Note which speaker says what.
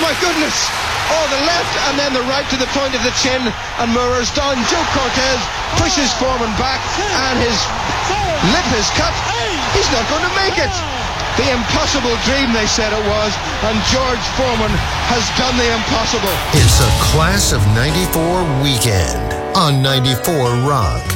Speaker 1: my goodness. Oh, the left and then the right to the point of the chin, and Moore's done. Joe Cortez pushes Foreman back, and his lip is cut. He's not going to make it. The impossible dream, they said it was, and George Foreman has done the impossible.
Speaker 2: It's a Class of 94 weekend on 94 Rock.